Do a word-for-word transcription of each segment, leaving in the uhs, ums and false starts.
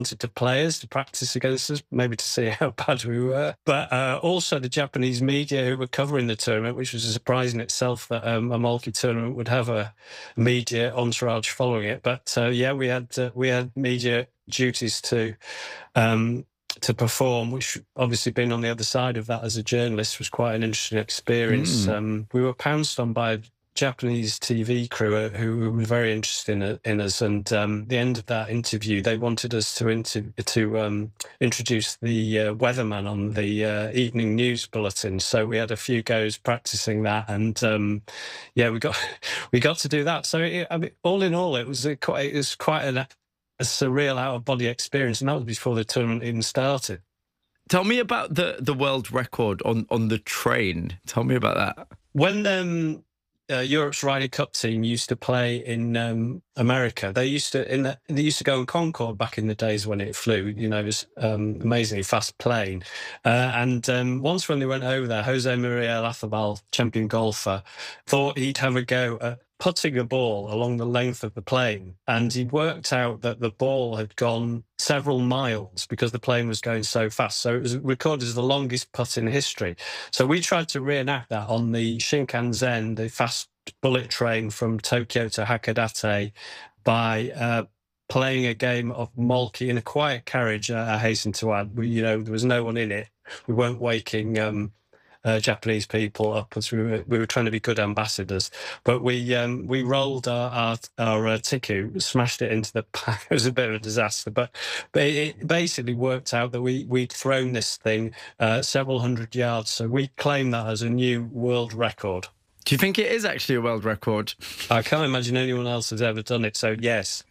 to players to practice against us, maybe to see how bad we were. But uh, also the Japanese media who were covering the tournament, which was a surprise in itself that um, a multi-tournament would have a media entourage following it. But uh, yeah, we had uh, we had media duties to um, to perform, which obviously being on the other side of that as a journalist was quite an interesting experience. Mm. Um, we were pounced on by Japanese T V crew who were very interested in, in us, and um, at the end of that interview, they wanted us to inter to um, introduce the uh, weatherman on the uh, evening news bulletin. So we had a few goes practicing that, and um, yeah, we got we got to do that. So it, I mean, all in all, it was a, quite it was quite an, a surreal out of body experience, and that was before the tournament even started. Tell me about the the world record on on the train. Tell me about that. When um. Uh, Europe's Ryder Cup team used to play in um, America. They used to in the, they used to go on Concorde back in the days when it flew. You know, it was um, amazingly fast plane. Uh, and um, once when they went over there, Jose Maria Lazabal, champion golfer, thought he'd have a go at putting a ball along the length of the plane, and he worked out that the ball had gone several miles because the plane was going so fast. So it was recorded as the longest putt in history. So we tried to reenact that on the Shinkansen, the fast bullet train from Tokyo to Hakodate, by uh, playing a game of Molki in a quiet carriage. Uh, I hasten to add, we, you know, there was no one in it. We weren't waking um, Uh, Japanese people up, as we were, we were trying to be good ambassadors. But we um, we rolled our our, our uh, tiku, smashed it into the pack. It was a bit of a disaster, but but it basically worked out that we we'd thrown this thing uh, several hundred yards. So we claimed that as a new world record. Do you think it is actually a world record? I can't imagine anyone else has ever done it. So yes.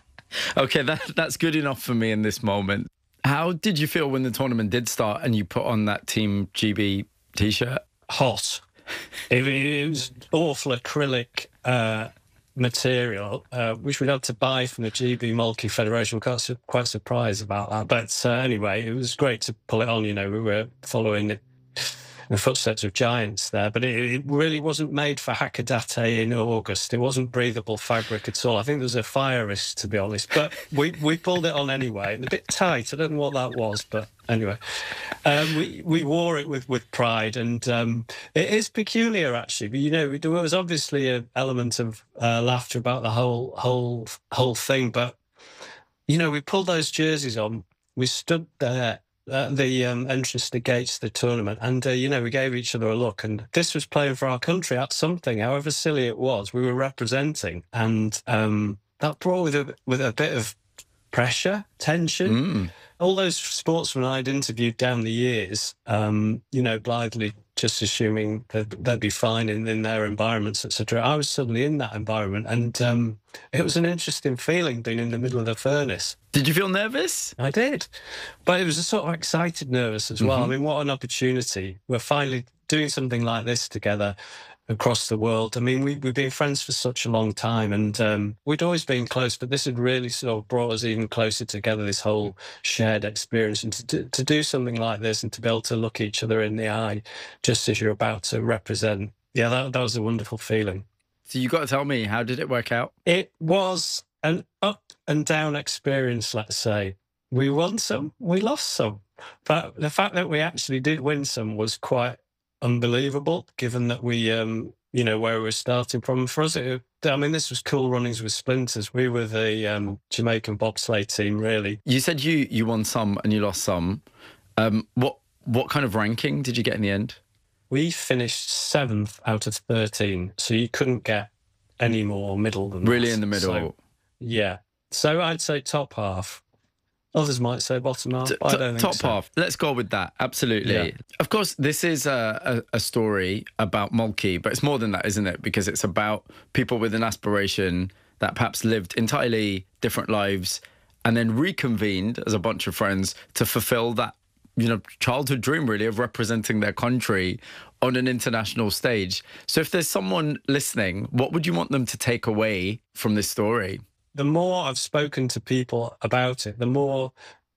Okay, that that's good enough for me in this moment. How did you feel when the tournament did start and you put on that Team G B T-shirt? Hot. It, it was awful acrylic uh, material, uh, which we'd had to buy from the G B Multi Federation. We're quite, quite surprised about that. But uh, anyway, it was great to pull it on. You know, we were following the, the footsteps of giants there, but it, it really wasn't made for Hakodate in August. It wasn't breathable fabric at all. I think there was a fire risk, to be honest. But we, we pulled it on anyway. A bit tight. I don't know what that was, but anyway. Um, we, we wore it with, with pride, and um, it is peculiar, actually. But, you know, there was obviously an element of uh, laughter about the whole whole whole thing. But, you know, we pulled those jerseys on. We stood there at the um, entrance to the gates of the tournament, and, uh, you know, we gave each other a look. And this was playing for our country at something, however silly it was, we were representing. And um, that brought with a, with a bit of pressure, tension. Mm. All those sportsmen I'd interviewed down the years, um, you know, blithely just assuming that they'd be fine in, in their environments, et cetera. I was suddenly in that environment, and um, it was an interesting feeling being in the middle of the furnace. Did you feel nervous? I did, but it was a sort of excited nervous as well. Mm-hmm. I mean, what an opportunity. We're finally doing something like this together across the world. I mean, we, we've been friends for such a long time, and um, we'd always been close, but this had really sort of brought us even closer together, this whole shared experience. And to, to do something like this and to be able to look each other in the eye just as you're about to represent, yeah, that, that was a wonderful feeling. So you got to tell me, how did it work out? It was an up and down experience, let's say. We won some, we lost some. But the fact that we actually did win some was quite unbelievable, given that we, um, you know, where we were starting from. For us, it, I mean, this was Cool Runnings with Splinters. We were the um, Jamaican bobsleigh team, really. You said you you won some and you lost some. Um, what what kind of ranking did you get in the end? We finished seventh out of thirteen, so you couldn't get any more middle than really that. In the middle. So, yeah. So I'd say top half. Others might say bottom half. I don't think Top so. half. Let's go with that. Absolutely. Yeah. Of course, this is a, a, a story about Mulki, but it's more than that, isn't it? Because it's about people with an aspiration that perhaps lived entirely different lives and then reconvened as a bunch of friends to fulfill that, you know, childhood dream, really, of representing their country on an international stage. So if there's someone listening, what would you want them to take away from this story? The more I've spoken to people about it, the more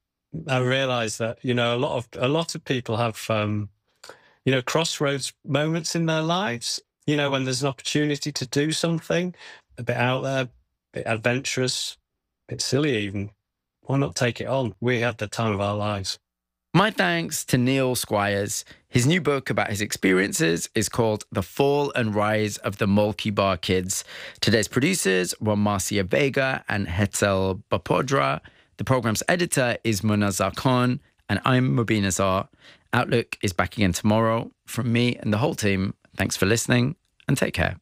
I realise that, you know, a lot of a lot of people have, um, you know, crossroads moments in their lives. You know, when there's an opportunity to do something a bit out there, a bit adventurous, a bit silly even. why not take it on? We had the time of our lives. My thanks to Neil Squires. His new book about his experiences is called The Fall and Rise of the Moltke Bar Kids. Today's producers were Marcia Vega and Hetzel Bapodra. The program's editor is Munazar Khan, and I'm Mubin Azar. Outlook is back again tomorrow. From me and the whole team, thanks for listening and take care.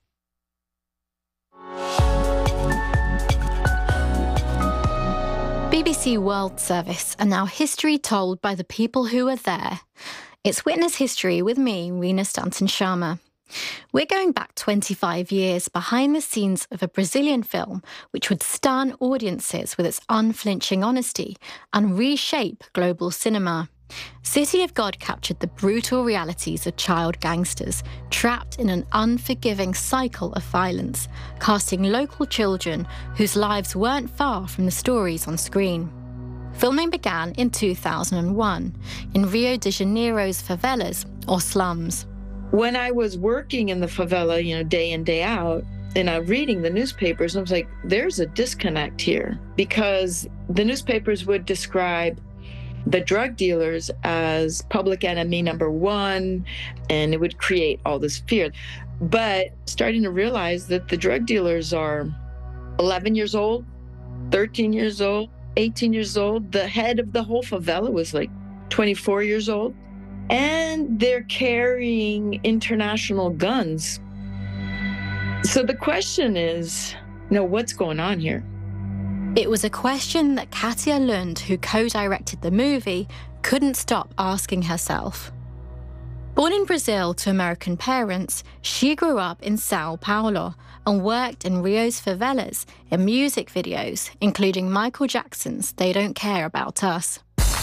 B B C World Service, and now history told by the people who were there. It's Witness History with me, Rina Stanton Sharma. We're going back twenty-five years behind the scenes of a Brazilian film which would stun audiences with its unflinching honesty and reshape global cinema. City of God captured the brutal realities of child gangsters trapped in an unforgiving cycle of violence, casting local children whose lives weren't far from the stories on screen. Filming began in two thousand one in Rio de Janeiro's favelas, or slums. When I was working in the favela, you know, day in, day out, and I'm reading the newspapers, I was like, there's a disconnect here, because the newspapers would describe the drug dealers as public enemy number one, and it would create all this fear. But starting to realize that the drug dealers are eleven years old, thirteen years old, eighteen years old. The head of the whole favela was like twenty-four years old. And they're carrying international guns. So the question is, you know, what's going on here? It was a question that Katia Lund, who co-directed the movie, couldn't stop asking herself. Born in Brazil to American parents, she grew up in Sao Paulo and worked in Rio's favelas in music videos, including Michael Jackson's They Don't Care About Us.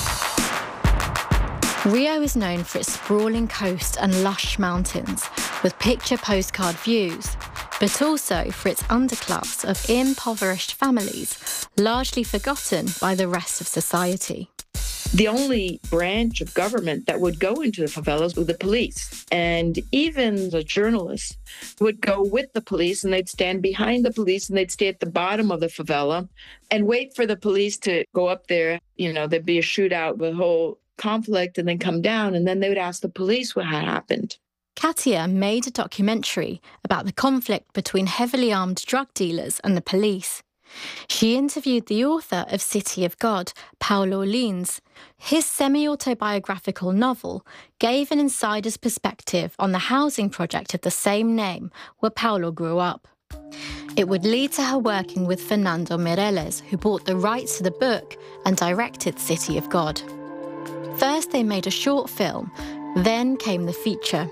Rio is known for its sprawling coast and lush mountains, with picture postcard views, but also for its underclass of impoverished families, largely forgotten by the rest of society. The only branch of government that would go into the favelas was the police. And even the journalists would go with the police, and they'd stand behind the police, and they'd stay at the bottom of the favela and wait for the police to go up there. You know, there'd be a shootout, the whole conflict, and then come down, and then they would ask the police what had happened. Katia made a documentary about the conflict between heavily armed drug dealers and the police. She interviewed the author of City of God, Paulo Lins. His semi-autobiographical novel gave an insider's perspective on the housing project of the same name where Paulo grew up. It would lead to her working with Fernando Meirelles, who bought the rights to the book and directed City of God. First, they made a short film, then came the feature.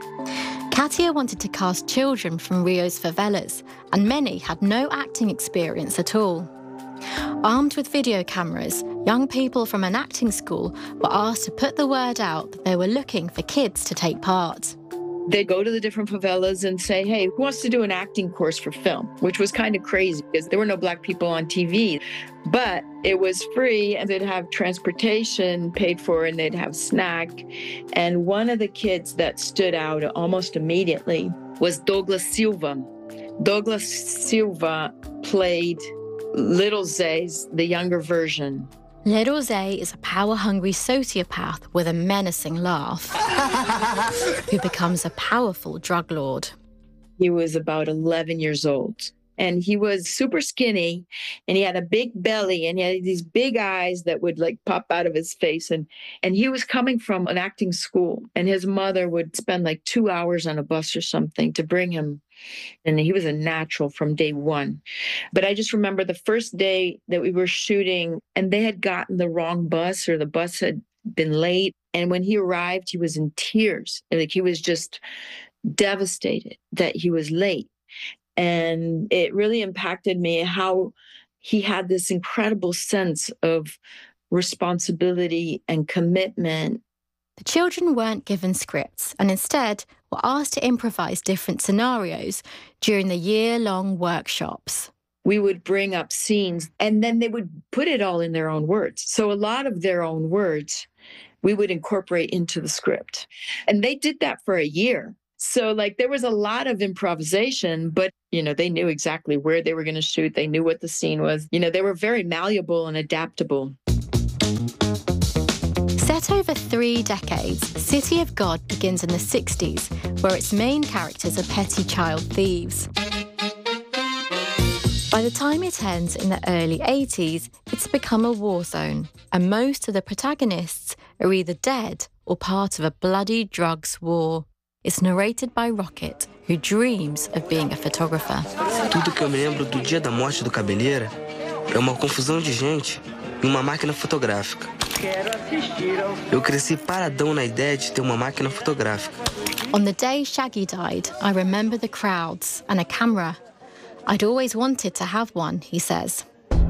Katia wanted to cast children from Rio's favelas, and many had no acting experience at all. Armed with video cameras, young people from an acting school were asked to put the word out that they were looking for kids to take part. They'd go to the different favelas and say, hey, who wants to do an acting course for film? Which was kind of crazy because there were no Black people on T V. But it was free, and they'd have transportation paid for, and they'd have snack. And one of the kids that stood out almost immediately was Douglas Silva. Douglas Silva played Little Zay's, the younger version. Little Zay is a power-hungry sociopath with a menacing laugh, who becomes a powerful drug lord. He was about eleven years old, and he was super skinny, and he had a big belly, and he had these big eyes that would like pop out of his face. And, and he was coming from an acting school, and his mother would spend like two hours on a bus or something to bring him. And he was a natural from day one. But I just remember the first day that we were shooting, and they had gotten the wrong bus, or the bus had been late. And when he arrived, he was in tears. Like, he was just devastated that he was late. And it really impacted me how he had this incredible sense of responsibility and commitment. The children weren't given scripts and instead were asked to improvise different scenarios during the year-long workshops. We would bring up scenes, and then they would put it all in their own words. So a lot of their own words we would incorporate into the script. And they did that for a year. So like there was a lot of improvisation, but, you know, they knew exactly where they were going to shoot. They knew what the scene was. You know, they were very malleable and adaptable. Set over three decades, City of God begins in the sixties, where its main characters are petty child thieves. By the time it ends in the early eighties, it's become a war zone, and most of the protagonists are either dead or part of a bloody drugs war. It's narrated by Rocket, who dreams of being a photographer. Tudo que eu me lembro do dia da morte do Cabeleira é uma confusão de gente e uma máquina fotográfica. Eu cresci paradão na ideia de ter uma máquina fotográfica. On the day Shaggy died, I remember the crowds and a camera. I'd always wanted to have one, he says.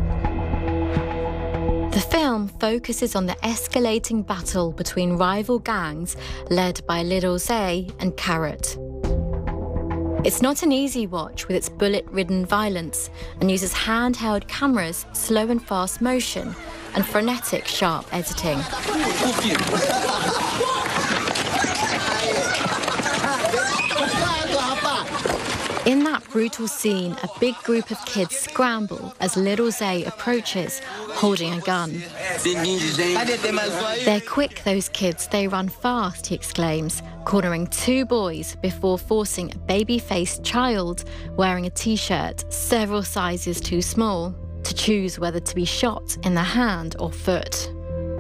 The film focuses on the escalating battle between rival gangs led by Lil Zay and Carrot. It's not an easy watch with its bullet-ridden violence and uses handheld cameras, slow and fast motion, and frenetic, sharp editing. In that brutal scene, a big group of kids scramble as Lil Zay approaches, holding a gun. They're quick, those kids. They run fast, he exclaims, cornering two boys before forcing a baby-faced child wearing a T-shirt several sizes too small to choose whether to be shot in the hand or foot.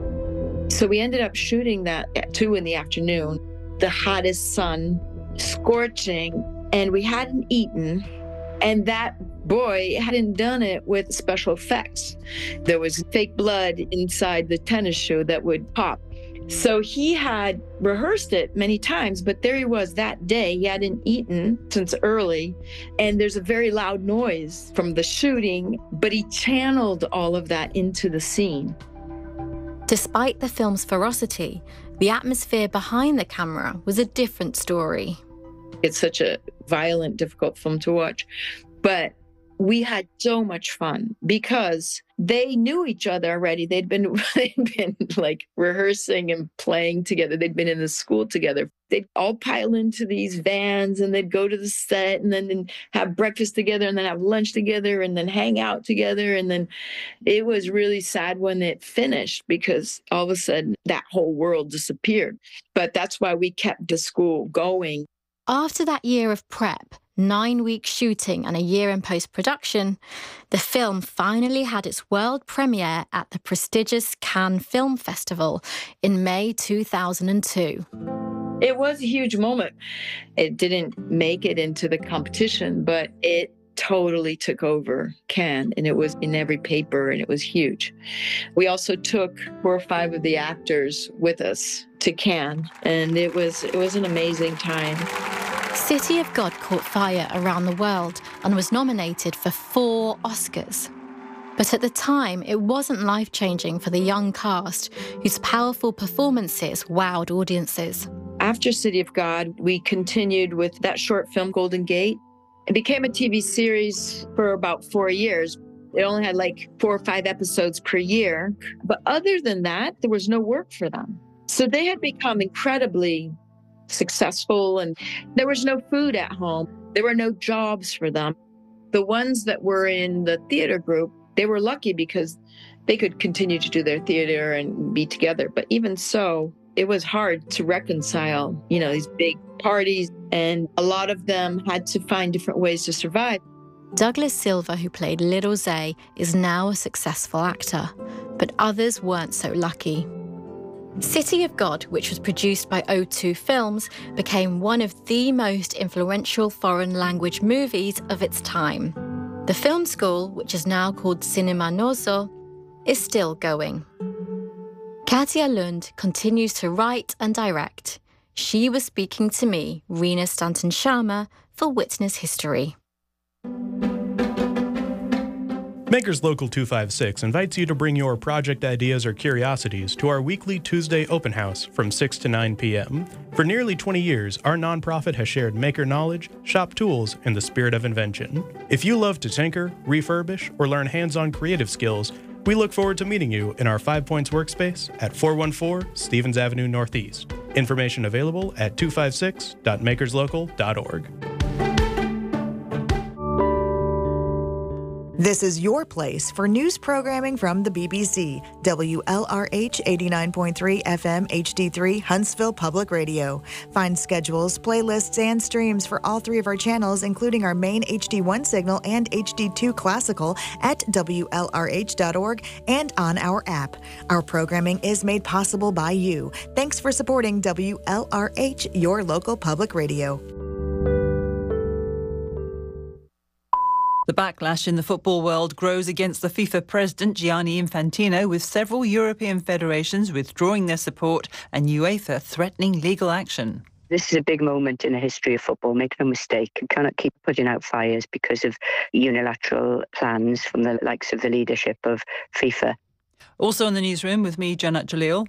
So we ended up shooting that at two in the afternoon, the hottest sun, scorching, and we hadn't eaten. And that boy hadn't done it with special effects. There was fake blood inside the tennis shoe that would pop. So he had rehearsed it many times, but there he was that day. He hadn't eaten since early, and there's a very loud noise from the shooting, but he channeled all of that into the scene. Despite the film's ferocity, the atmosphere behind the camera was a different story. It's such a violent, difficult film to watch, but we had so much fun because they knew each other already. They'd been, they'd been like rehearsing and playing together. They'd been in the school together. They'd all pile into these vans and they'd go to the set and then have breakfast together and then have lunch together and then hang out together. And then it was really sad when it finished because all of a sudden that whole world disappeared. But that's why we kept the school going. After that year of prep, nine weeks shooting and a year in post-production, the film finally had its world premiere at the prestigious Cannes Film Festival in May two thousand two. It was a huge moment. It didn't make it into the competition, but it totally took over Cannes, and it was in every paper, and it was huge. We also took four or five of the actors with us to Cannes, and it was it was an amazing time. City of God caught fire around the world and was nominated for four Oscars. But at the time, it wasn't life-changing for the young cast, whose powerful performances wowed audiences. After City of God, we continued with that short film, Golden Gate. It became a T V series for about four years. It only had like four or five episodes per year. But other than that, there was no work for them. So they had become incredibly successful, and there was no food at home. There were no jobs for them. The ones that were in the theater group, they were lucky because they could continue to do their theater and be together. But even so, it was hard to reconcile, you know, these big parties, and a lot of them had to find different ways to survive. Douglas Silver, who played Lil Zay, is now a successful actor, but others weren't so lucky. City of God, which was produced by O two Films, became one of the most influential foreign language movies of its time. The film school, which is now called Cinema Noso, is still going. Katia Lund continues to write and direct. She was speaking to me, Rena Stanton Sharma, for Witness History. Makers Local two five six invites you to bring your project ideas or curiosities to our weekly Tuesday open house from six to nine p.m. For nearly twenty years, our nonprofit has shared maker knowledge, shop tools, and the spirit of invention. If you love to tinker, refurbish, or learn hands-on creative skills, we look forward to meeting you in our Five Points workspace at four one four Stevens Avenue Northeast. Information available at two five six dot makers local dot org. This is your place for news programming from the B B C. W L R H eighty-nine point three F M H D three Huntsville Public Radio. Find schedules, playlists, and streams for all three of our channels, including our main H D one signal and H D two classical at W L R H dot org and on our app. Our programming is made possible by you. Thanks for supporting W L R H, your local public radio. The backlash in the football world grows against the FIFA president Gianni Infantino, with several European federations withdrawing their support and UEFA threatening legal action. This is a big moment in the history of football. Make no mistake, you cannot keep putting out fires because of unilateral plans from the likes of the leadership of FIFA. Also in the newsroom with me, Janat Jalil.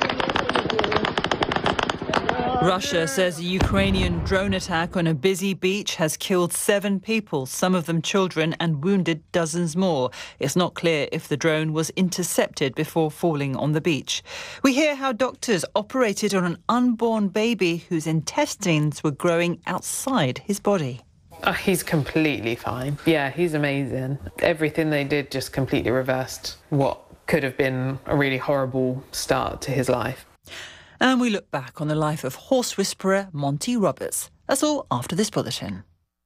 Russia says a Ukrainian drone attack on a busy beach has killed seven people, some of them children, and wounded dozens more. It's not clear if the drone was intercepted before falling on the beach. We hear how doctors operated on an unborn baby whose intestines were growing outside his body. Oh, he's completely fine. Yeah, he's amazing. Everything they did just completely reversed what could have been a really horrible start to his life. And we look back on the life of horse whisperer Monty Roberts. That's all after this bulletin.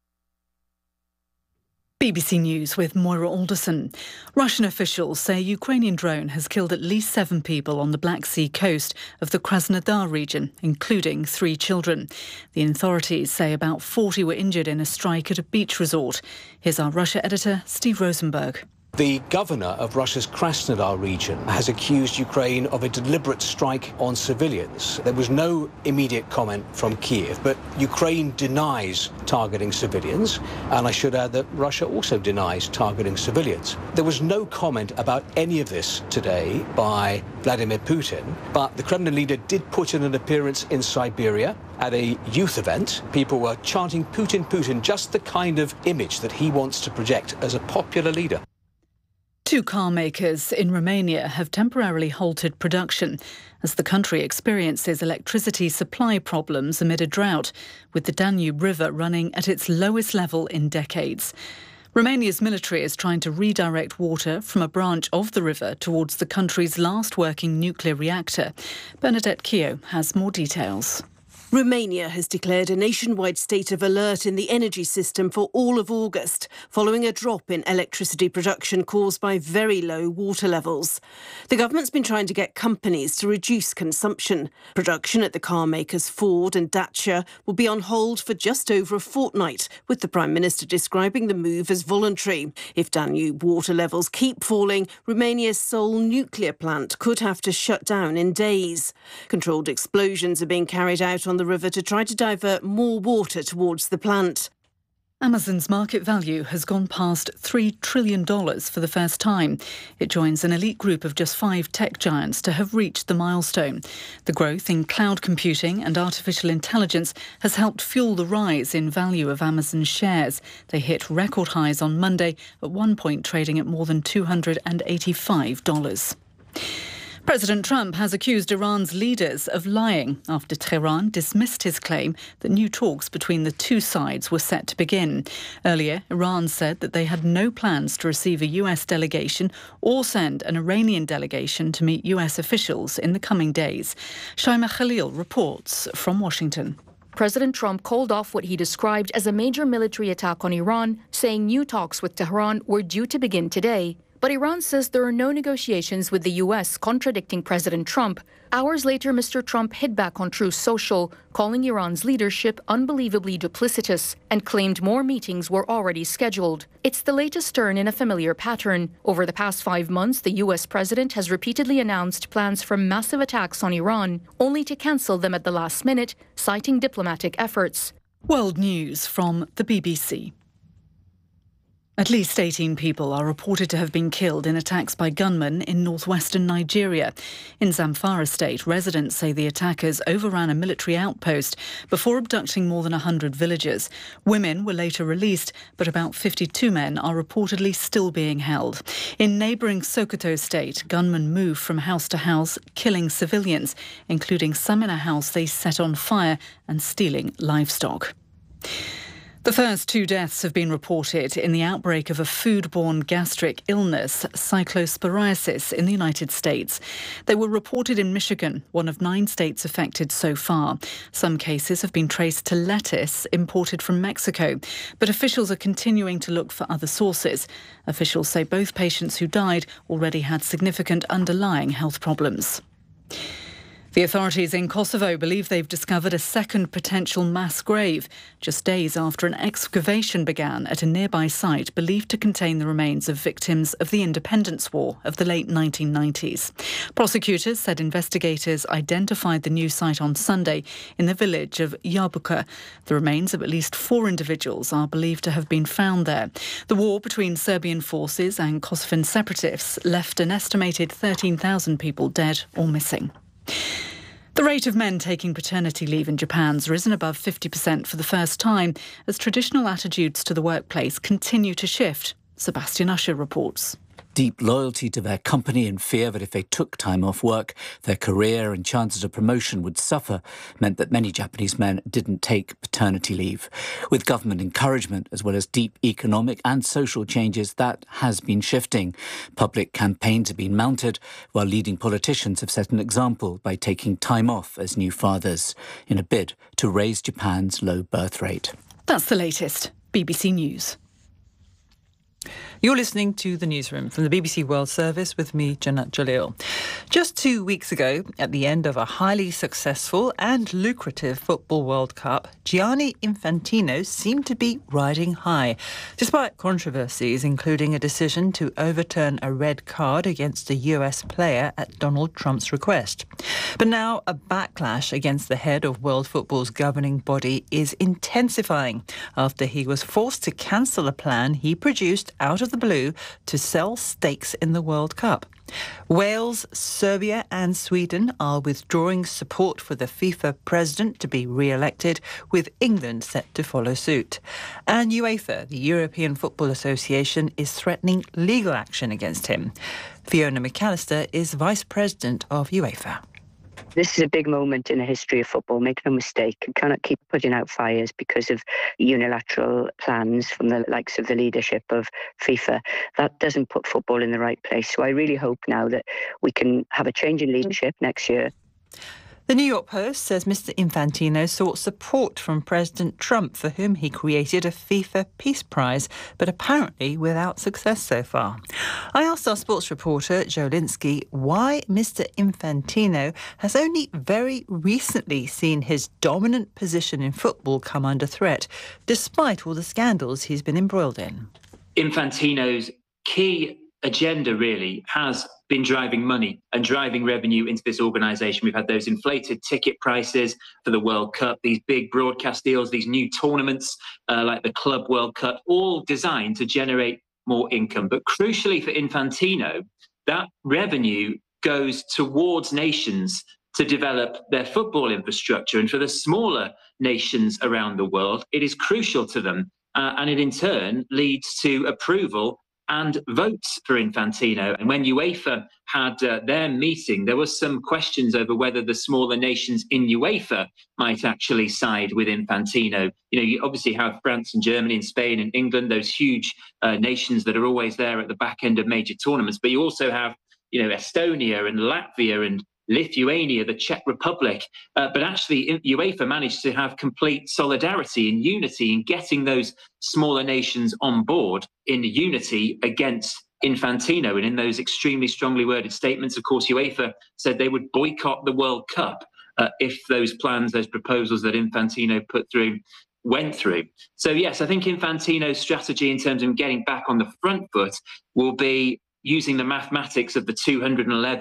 B B C News with Moira Alderson. Russian officials say a Ukrainian drone has killed at least seven people on the Black Sea coast of the Krasnodar region, including three children. The authorities say about forty were injured in a strike at a beach resort. Here's our Russia editor, Steve Rosenberg. The governor of Russia's Krasnodar region has accused Ukraine of a deliberate strike on civilians. There was no immediate comment from Kiev, but Ukraine denies targeting civilians, and I should add that Russia also denies targeting civilians. There was no comment about any of this today by Vladimir Putin, but the Kremlin leader did put in an appearance in Siberia at a youth event. People were chanting Putin, Putin, just the kind of image that he wants to project as a popular leader. Two car makers in Romania have temporarily halted production as the country experiences electricity supply problems amid a drought, with the Danube River running at its lowest level in decades. Romania's military is trying to redirect water from a branch of the river towards the country's last working nuclear reactor. Bernadette Keogh has more details. Romania has declared a nationwide state of alert in the energy system for all of August, following a drop in electricity production caused by very low water levels. The government's been trying to get companies to reduce consumption. Production at the car makers Ford and Dacia will be on hold for just over a fortnight, with the Prime Minister describing the move as voluntary. If Danube water levels keep falling, Romania's sole nuclear plant could have to shut down in days. Controlled explosions are being carried out on the river to try to divert more water towards the plant. Amazon's market value has gone past three trillion dollars for the first time. It joins an elite group of just five tech giants to have reached the milestone. The growth in cloud computing and artificial intelligence has helped fuel the rise in value of Amazon's shares. They hit record highs on Monday, at one point trading at more than two hundred eighty-five dollars. President Trump has accused Iran's leaders of lying after Tehran dismissed his claim that new talks between the two sides were set to begin. Earlier, Iran said that they had no plans to receive a U S delegation or send an Iranian delegation to meet U S officials in the coming days. Shaima Khalil reports from Washington. President Trump called off what he described as a major military attack on Iran, saying new talks with Tehran were due to begin today. But Iran says there are no negotiations with the U S, contradicting President Trump. Hours later, Mister Trump hit back on Truth Social, calling Iran's leadership unbelievably duplicitous, and claimed more meetings were already scheduled. It's the latest turn in a familiar pattern. Over the past five months, the U S president has repeatedly announced plans for massive attacks on Iran, only to cancel them at the last minute, citing diplomatic efforts. World News from the B B C. At least eighteen people are reported to have been killed in attacks by gunmen in northwestern Nigeria. In Zamfara state, residents say the attackers overran a military outpost before abducting more than one hundred villagers. Women were later released, but about fifty-two men are reportedly still being held. In neighbouring Sokoto state, gunmen moved from house to house, killing civilians, including some in a house they set on fire and stealing livestock. The first two deaths have been reported in the outbreak of a foodborne gastric illness, cyclosporiasis, in the United States. They were reported in Michigan, one of nine states affected so far. Some cases have been traced to lettuce imported from Mexico, but officials are continuing to look for other sources. Officials say both patients who died already had significant underlying health problems. The authorities in Kosovo believe they've discovered a second potential mass grave, just days after an excavation began at a nearby site believed to contain the remains of victims of the Independence War of the late nineteen nineties. Prosecutors said investigators identified the new site on Sunday in the village of Jabuka. The remains of at least four individuals are believed to have been found there. The war between Serbian forces and Kosovan separatists left an estimated thirteen thousand people dead or missing. The rate of men taking paternity leave in Japan's risen above fifty percent for the first time as traditional attitudes to the workplace continue to shift. Sebastian Usher reports. Deep loyalty to their company and fear that if they took time off work, their career and chances of promotion would suffer meant that many Japanese men didn't take paternity leave. With government encouragement, as well as deep economic and social changes, that has been shifting. Public campaigns have been mounted, while leading politicians have set an example by taking time off as new fathers in a bid to raise Japan's low birth rate. That's the latest. B B C News. You're listening to The Newsroom from the B B C World Service with me, Janat Jalil. Just two weeks ago, at the end of a highly successful and lucrative Football World Cup, Gianni Infantino seemed to be riding high, despite controversies including a decision to overturn a red card against a U S player at Donald Trump's request. But now a backlash against the head of world football's governing body is intensifying after he was forced to cancel a plan he produced out of the blue to sell stakes in the World Cup. Wales, Serbia and Sweden are withdrawing support for the FIFA president to be re-elected, with England set to follow suit. And UEFA, the European Football Association, is threatening legal action against him. Fiona McAllister is vice president of UEFA. This is a big moment in the history of football. Make no mistake, you cannot keep putting out fires because of unilateral plans from the likes of the leadership of FIFA. That doesn't put football in the right place. So I really hope now that we can have a change in leadership next year. The New York Post says Mister Infantino sought support from President Trump, for whom he created a FIFA Peace Prize, but apparently without success so far. I asked our sports reporter, Joe Linsky, why Mister Infantino has only very recently seen his dominant position in football come under threat, despite all the scandals he's been embroiled in. Infantino's key agenda really has been driving money and driving revenue into this organisation. We've had those inflated ticket prices for the World Cup, these big broadcast deals, these new tournaments uh, like the Club World Cup, all designed to generate more income. But crucially for Infantino, that revenue goes towards nations to develop their football infrastructure. And for the smaller nations around the world, it is crucial to them. Uh, and it in turn leads to approval and votes for Infantino. And when UEFA had uh, their meeting, there was some questions over whether the smaller nations in UEFA might actually side with Infantino. You know, you obviously have France and Germany and Spain and England, those huge uh, nations that are always there at the back end of major tournaments. But you also have, you know, Estonia and Latvia and Lithuania, the Czech Republic, uh, but actually UEFA managed to have complete solidarity and unity in getting those smaller nations on board in unity against Infantino. And in those extremely strongly worded statements, of course, UEFA said they would boycott the World Cup uh, if those plans, those proposals that Infantino put through went through. So yes, I think Infantino's strategy in terms of getting back on the front foot will be using the mathematics of the two hundred eleven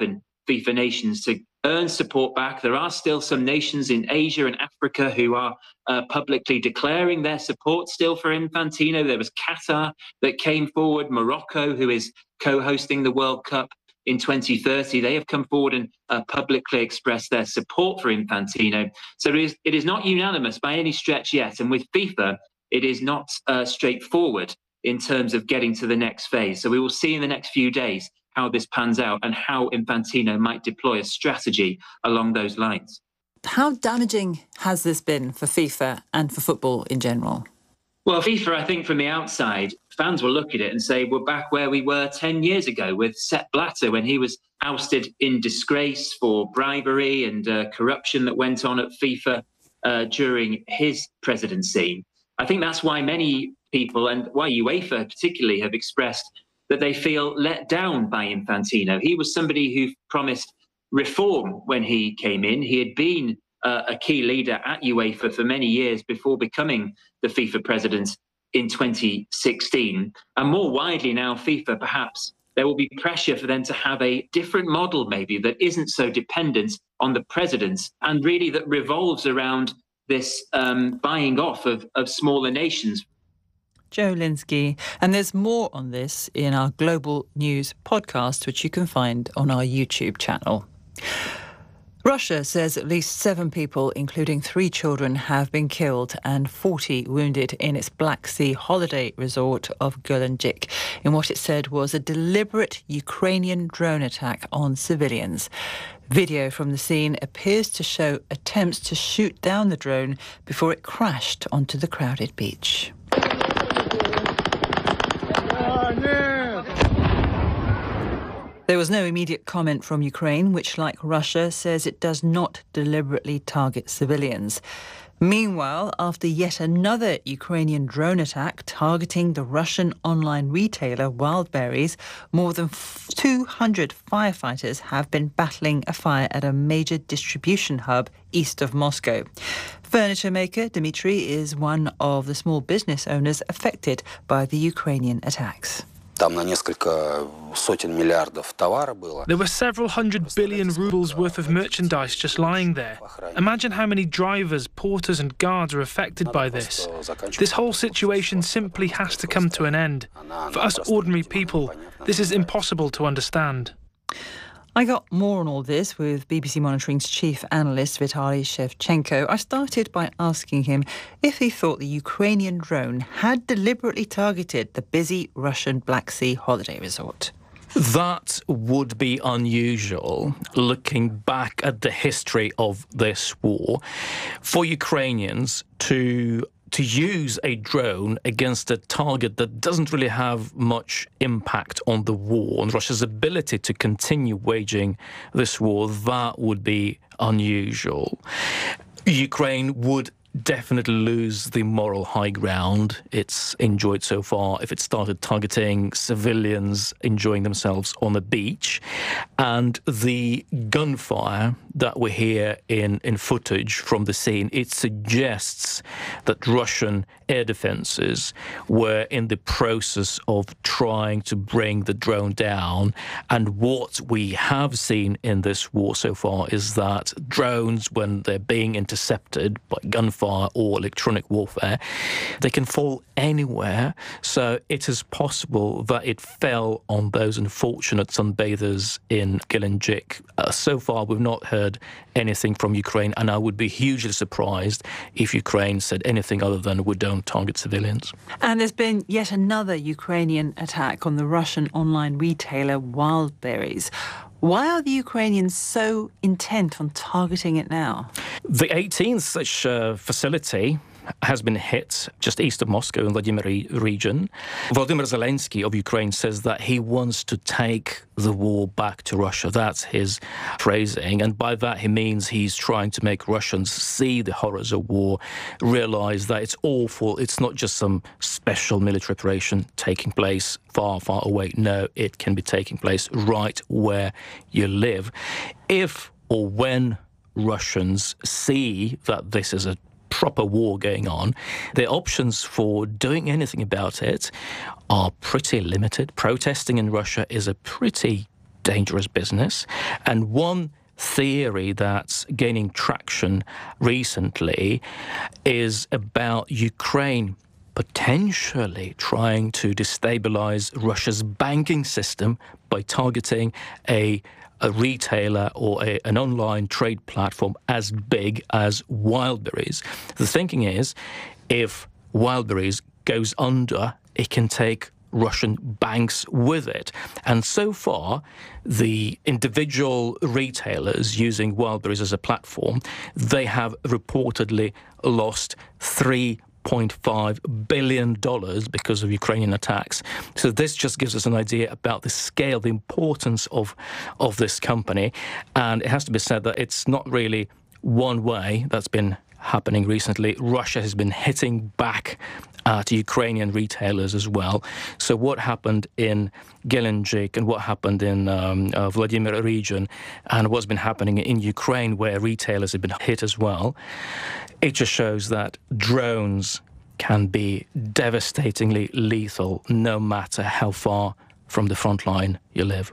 FIFA nations to earn support back. There are still some nations in Asia and Africa who are uh, publicly declaring their support still for Infantino. There was Qatar that came forward, Morocco, who is co-hosting the World Cup in twenty thirty. They have come forward and uh, publicly expressed their support for Infantino. So it is, it is not unanimous by any stretch yet. And with FIFA, it is not uh, straightforward in terms of getting to the next phase. So we will see in the next few days how this pans out and how Infantino might deploy a strategy along those lines. How damaging has this been for FIFA and for football in general? Well, FIFA, I think from the outside, fans will look at it and say, we're back where we were ten years ago with Sepp Blatter when he was ousted in disgrace for bribery and uh, corruption that went on at FIFA uh, during his presidency. I think that's why many people, and why UEFA particularly, have expressed that they feel let down by Infantino. He was somebody who promised reform when he came in. He had been uh, a key leader at UEFA for many years before becoming the FIFA president in twenty sixteen. And more widely now, FIFA, perhaps, there will be pressure for them to have a different model maybe that isn't so dependent on the president and really that revolves around this um, buying off of, of smaller nations. Joe Linsky. And there's more on this in our Global News podcast, which you can find on our YouTube channel. Russia says at least seven people, including three children, have been killed and forty wounded in its Black Sea holiday resort of Gelendzhik in what it said was a deliberate Ukrainian drone attack on civilians. Video from the scene appears to show attempts to shoot down the drone before it crashed onto the crowded beach. There was no immediate comment from Ukraine, which, like Russia, says it does not deliberately target civilians. Meanwhile, after yet another Ukrainian drone attack targeting the Russian online retailer Wildberries, more than two hundred firefighters have been battling a fire at a major distribution hub east of Moscow. Furniture maker Dmitry is one of the small business owners affected by the Ukrainian attacks. There were several hundred billion rubles worth of merchandise just lying there. Imagine how many drivers, porters and guards are affected by this. This whole situation simply has to come to an end. For us ordinary people, this is impossible to understand. I got more on all this with B B C Monitoring's chief analyst Vitaly Shevchenko. I started by asking him if he thought the Ukrainian drone had deliberately targeted the busy Russian Black Sea holiday resort. That would be unusual, looking back at the history of this war, for Ukrainians to to use a drone against a target that doesn't really have much impact on the war, on Russia's ability to continue waging this war. That would be unusual. Ukraine would definitely lose the moral high ground it's enjoyed so far if it started targeting civilians enjoying themselves on the beach. And the gunfire that we hear in, in footage from the scene, it suggests that Russian air defenses were in the process of trying to bring the drone down. And what we have seen in this war so far is that drones, when they're being intercepted by gunfire or electronic warfare, they can fall anywhere. So it is possible that it fell on those unfortunate sunbathers in Gelendzhik. Uh, so far, we've not heard anything from Ukraine, and I would be hugely surprised if Ukraine said anything other than we don't target civilians. And there's been yet another Ukrainian attack on the Russian online retailer Wildberries. Why are the Ukrainians so intent on targeting it now? The eighteenth such uh, facility has been hit just east of Moscow in the Vladimir region. Volodymyr Zelensky of Ukraine says that he wants to take the war back to Russia. That's his phrasing. And by that, he means he's trying to make Russians see the horrors of war, realize that it's awful. It's not just some special military operation taking place far, far away. No, it can be taking place right where you live. If or when Russians see that this is a proper war going on, their options for doing anything about it are pretty limited. Protesting in Russia is a pretty dangerous business. And one theory that's gaining traction recently is about Ukraine potentially trying to destabilize Russia's banking system by targeting a, a retailer or a, an online trade platform as big as Wildberries. The thinking is, if Wildberries goes under, it can take Russian banks with it. And so far, the individual retailers using Wildberries as a platform, they have reportedly lost three point five billion dollars because of Ukrainian attacks. So this just gives us an idea about the scale, the importance of, of this company. And it has to be said that it's not really one way that's been happening recently. Russia has been hitting back at Ukrainian retailers as well. So what happened in Gelendzhik and what happened in um, uh, Vladimir region and what's been happening in Ukraine where retailers have been hit as well, it just shows that drones can be devastatingly lethal no matter how far from the front line you live.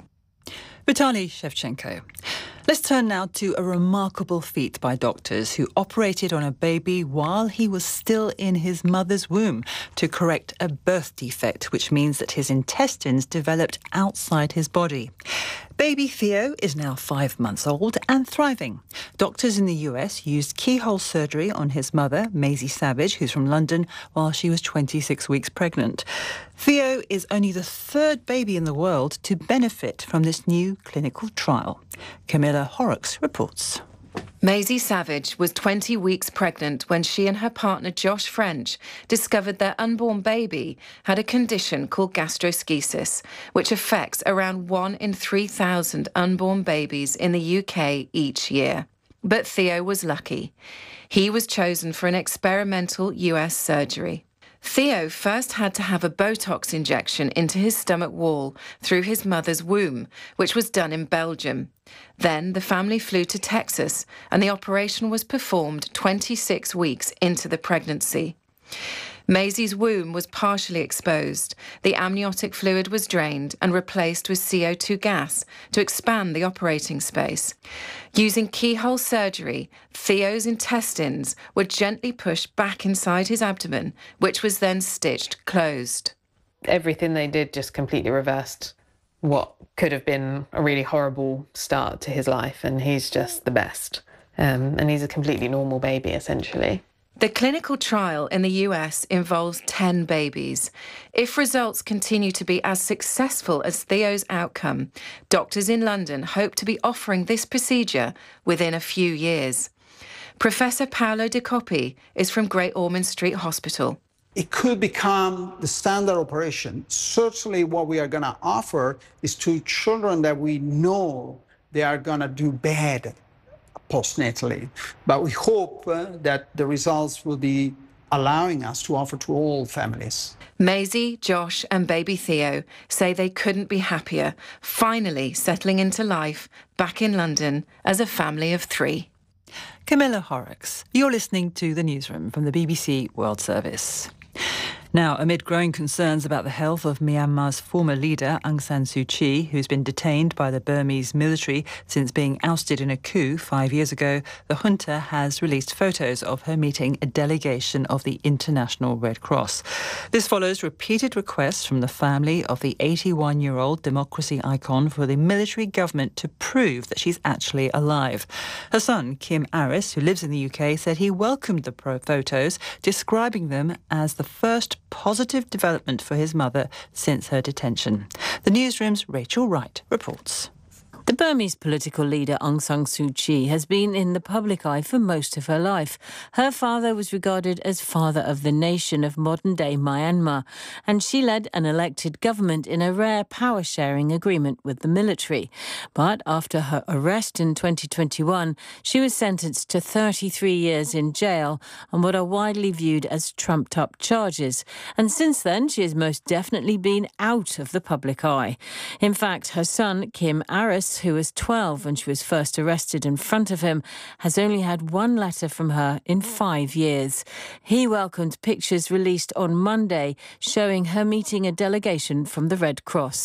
Vitaly Shevchenko. Let's turn now to a remarkable feat by doctors who operated on a baby while he was still in his mother's womb to correct a birth defect, which means that his intestines developed outside his body. Baby Theo is now five months old and thriving. Doctors in the U S used keyhole surgery on his mother, Maisie Savage, who's from London, while she was twenty-six weeks pregnant. Theo is only the third baby in the world to benefit from this new clinical trial. Camilla Horrocks reports. Maisie Savage was twenty weeks pregnant when she and her partner Josh French discovered their unborn baby had a condition called gastroschisis, which affects around one in three thousand unborn babies in the U K each year. But Theo was lucky. He was chosen for an experimental U S surgery. Theo first had to have a Botox injection into his stomach wall through his mother's womb, which was done in Belgium. Then the family flew to Texas and the operation was performed twenty-six weeks into the pregnancy. Maisie's womb was partially exposed. The amniotic fluid was drained and replaced with C O two gas to expand the operating space. Using keyhole surgery, Theo's intestines were gently pushed back inside his abdomen, which was then stitched closed. Everything they did just completely reversed what could have been a really horrible start to his life, and he's just the best. Um, and he's a completely normal baby, essentially. The clinical trial in the U S involves ten babies. If results continue to be as successful as Theo's outcome, doctors in London hope to be offering this procedure within a few years. Professor Paolo Di Coppi is from Great Ormond Street Hospital. It could become the standard operation. Certainly what we are going to offer is to children that we know they are going to do bad postnatally. But we hope uh, that the results will be allowing us to offer to all families. Maisie, Josh and baby Theo say they couldn't be happier, finally settling into life back in London as a family of three. Camilla Horrocks, you're listening to The Newsroom from the B B C World Service. Now, amid growing concerns about the health of Myanmar's former leader, Aung San Suu Kyi, who's been detained by the Burmese military since being ousted in a coup five years ago, the junta has released photos of her meeting a delegation of the International Red Cross. This follows repeated requests from the family of the eighty-one-year-old democracy icon for the military government to prove that she's actually alive. Her son, Kim Aris, who lives in the U K, said he welcomed the pro photos, describing them as the first positive development for his mother since her detention. The Newsroom's Rachel Wright reports. The Burmese political leader Aung San Suu Kyi has been in the public eye for most of her life. Her father was regarded as father of the nation of modern-day Myanmar, and she led an elected government in a rare power-sharing agreement with the military. But after her arrest in twenty twenty-one, she was sentenced to thirty-three years in jail on what are widely viewed as trumped-up charges. And since then, she has most definitely been out of the public eye. In fact, her son, Kim Aris, who was twelve when she was first arrested in front of him, has only had one letter from her in five years. He welcomed pictures released on Monday showing her meeting a delegation from the Red Cross.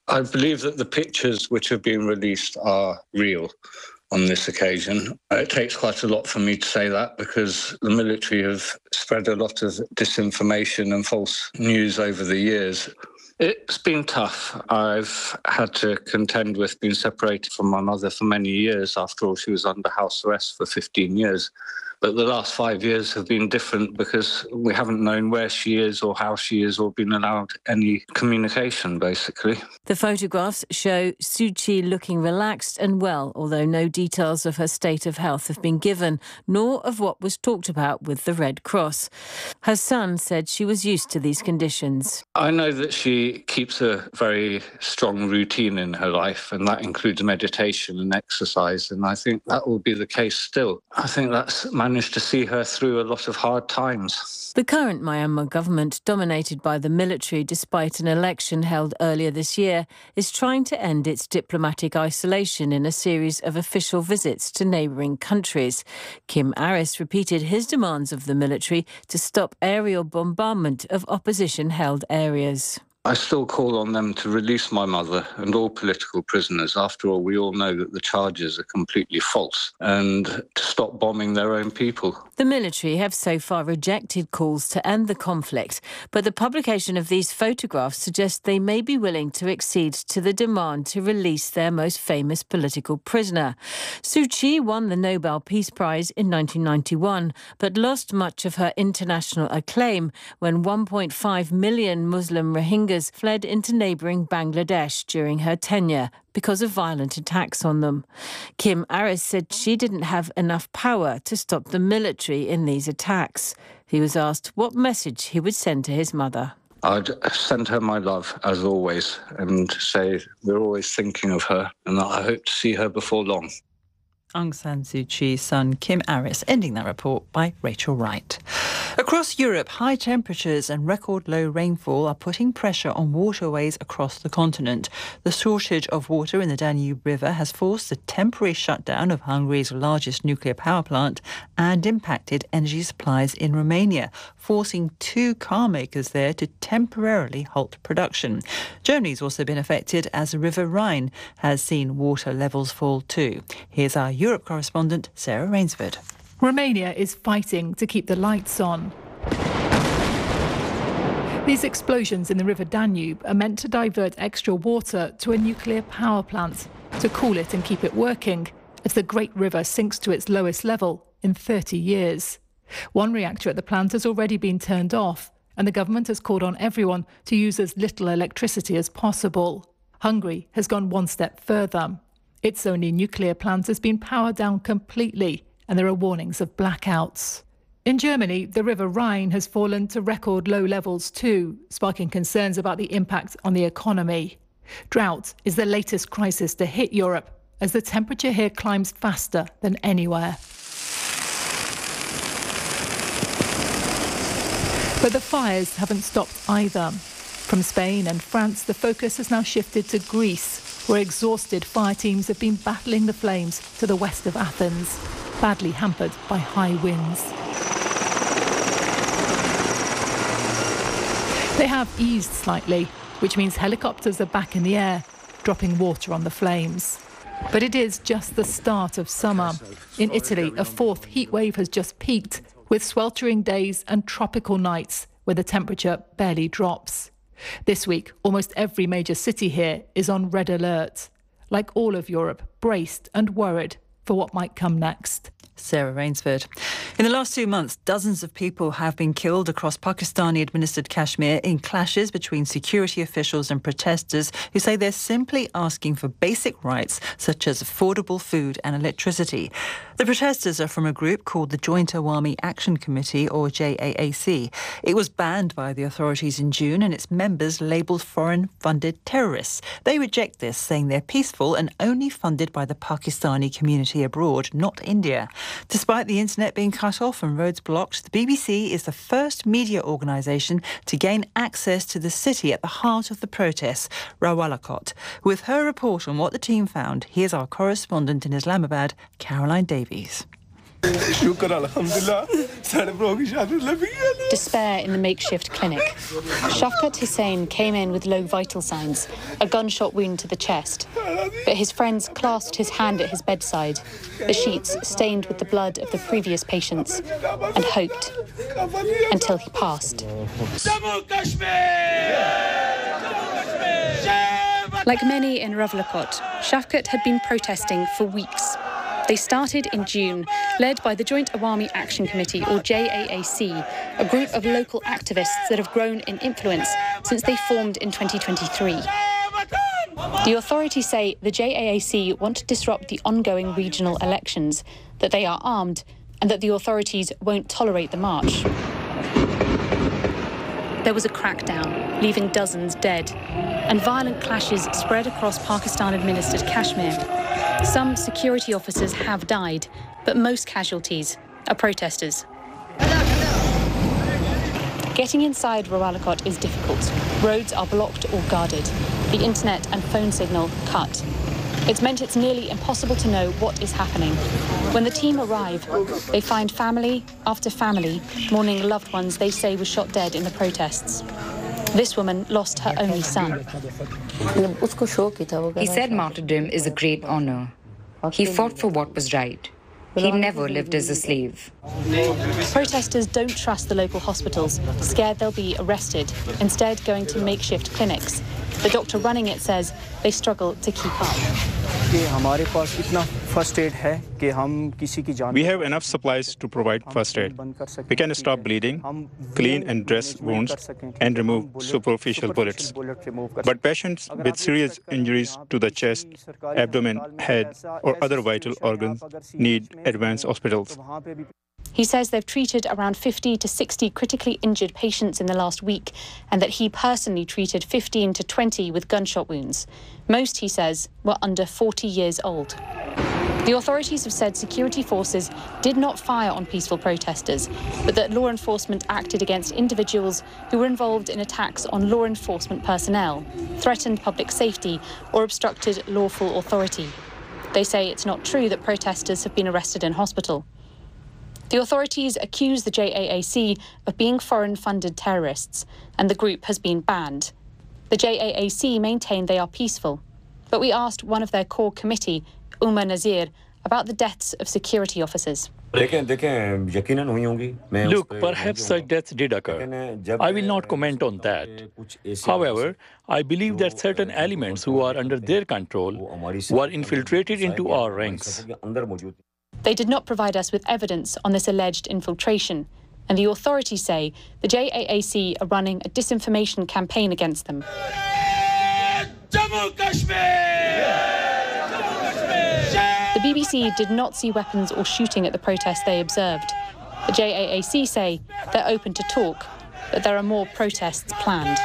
I believe that the pictures which have been released are real on this occasion. It takes quite a lot for me to say that because the military have spread a lot of disinformation and false news over the years. It's been tough. I've had to contend with being separated from my mother for many years. After all, she was under house arrest for fifteen years. But the last five years have been different because we haven't known where she is or how she is or been allowed any communication, basically. The photographs show Suu Kyi looking relaxed and well, although no details of her state of health have been given, nor of what was talked about with the Red Cross. Her son said she was used to these conditions. I know that she keeps a very strong routine in her life, and that includes meditation and exercise, and I think that will be the case still. I think that's managed to see her through a lot of hard times. The current Myanmar government, dominated by the military despite an election held earlier this year, is trying to end its diplomatic isolation in a series of official visits to neighbouring countries. Kim Aris repeated his demands of the military to stop aerial bombardment of opposition-held areas. I still call on them to release my mother and all political prisoners. After all, we all know that the charges are completely false, and to stop bombing their own people. The military have so far rejected calls to end the conflict, but the publication of these photographs suggests they may be willing to accede to the demand to release their most famous political prisoner. Suu Kyi won the Nobel Peace Prize in nineteen ninety-one, but lost much of her international acclaim when one point five million Muslim Rohingyas fled into neighbouring Bangladesh during her tenure because of violent attacks on them. Kim Aris said she didn't have enough power to stop the military in these attacks. He was asked what message he would send to his mother. I'd send her my love, as always, and say we're always thinking of her and that I hope to see her before long. Aung San Suu Kyi's son, Kim Aris, ending that report by Rachel Wright. Across Europe, high temperatures and record low rainfall are putting pressure on waterways across the continent. The shortage of water in the Danube River has forced the temporary shutdown of Hungary's largest nuclear power plant and impacted energy supplies in Romania, forcing two car makers there to temporarily halt production. Germany's also been affected as the River Rhine has seen water levels fall too. Here's our Europe correspondent, Sarah Rainsford. Romania is fighting to keep the lights on. These explosions in the River Danube are meant to divert extra water to a nuclear power plant to cool it and keep it working as the Great River sinks to its lowest level in thirty years. One reactor at the plant has already been turned off, and the government has called on everyone to use as little electricity as possible. Hungary has gone one step further. Its only nuclear plant has been powered down completely, and there are warnings of blackouts. In Germany, the River Rhine has fallen to record low levels too, sparking concerns about the impact on the economy. Drought is the latest crisis to hit Europe, as the temperature here climbs faster than anywhere. But the fires haven't stopped either. From Spain and France, the focus has now shifted to Greece, where exhausted fire teams have been battling the flames to the west of Athens, badly hampered by high winds. They have eased slightly, which means helicopters are back in the air, dropping water on the flames. But it is just the start of summer. In Italy, a fourth heat wave has just peaked, with sweltering days and tropical nights where the temperature barely drops. This week, almost every major city here is on red alert. Like all of Europe, braced and worried for what might come next. Sarah Rainsford. In the last two months, dozens of people have been killed across Pakistani-administered Kashmir in clashes between security officials and protesters who say they're simply asking for basic rights such as affordable food and electricity. The protesters are from a group called the Joint Awami Action Committee, or J A A C. It was banned by the authorities in June and its members labelled foreign-funded terrorists. They reject this, saying they're peaceful and only funded by the Pakistani community abroad, not India. Despite the internet being cut off and roads blocked, the B B C is the first media organisation to gain access to the city at the heart of the protests, Rawalakot. With her report on what the team found, here's our correspondent in Islamabad, Caroline Davies. Despair in the makeshift clinic. Shafkat Hussain came in with low vital signs, a gunshot wound to the chest. But his friends clasped his hand at his bedside, the sheets stained with the blood of the previous patients, and hoped until he passed. Like many in Ravlakot, Shafkat had been protesting for weeks. They started in June, led by the Joint Awami Action Committee, or J A A C, a group of local activists that have grown in influence since they formed in twenty twenty-three. The authorities say the J A A C want to disrupt the ongoing regional elections, that they are armed, and that the authorities won't tolerate the march. There was a crackdown, leaving dozens dead, and violent clashes spread across Pakistan-administered Kashmir. Some security officers have died, but most casualties are protesters. Getting inside Rawalakot is difficult. Roads are blocked or guarded. The internet and phone signal cut. It's meant it's nearly impossible to know what is happening. When the team arrive, they find family after family mourning loved ones they say were shot dead in the protests. This woman lost her only son. He said martyrdom is a great honor. He fought for what was right. He never lived as a slave. Protesters don't trust the local hospitals, scared they'll be arrested, instead going to makeshift clinics. The doctor running it says they struggle to keep up. We have enough supplies to provide first aid. We can stop bleeding, clean and dress wounds, and remove superficial bullets. But patients with serious injuries to the chest, abdomen, head, or other vital organs need advanced hospitals. He says they've treated around fifty to sixty critically injured patients in the last week, and that he personally treated fifteen to twenty with gunshot wounds. Most, he says, were under forty years old. The authorities have said security forces did not fire on peaceful protesters, but that law enforcement acted against individuals who were involved in attacks on law enforcement personnel, threatened public safety, or obstructed lawful authority. They say it's not true that protesters have been arrested in hospital. The authorities accuse the J A A C of being foreign-funded terrorists, and the group has been banned. The J A A C maintain they are peaceful, but we asked one of their core committee, Umar Nazir, about the deaths of security officers. Look, perhaps such deaths did occur. I will not comment on that. However, I believe that certain elements who are under their control were infiltrated into our ranks. They did not provide us with evidence on this alleged infiltration, and the authorities say the J A A C are running a disinformation campaign against them. The B B C did not see weapons or shooting at the protests they observed. The J A A C say they're open to talk, but there are more protests planned.